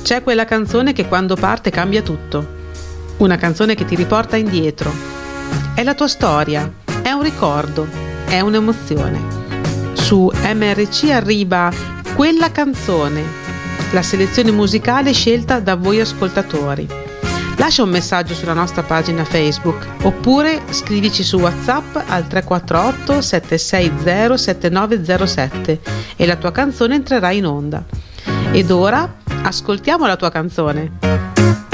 C'è quella canzone che quando parte cambia tutto. Una canzone che ti riporta indietro. È la tua storia, è un ricordo, è un'emozione. Su MRC arriva Quella canzone, la selezione musicale scelta da voi ascoltatori. Lascia un messaggio sulla nostra pagina Facebook oppure scrivici su WhatsApp al 348 760 7907 e la tua canzone entrerà in onda. Ed ora ascoltiamo la tua canzone.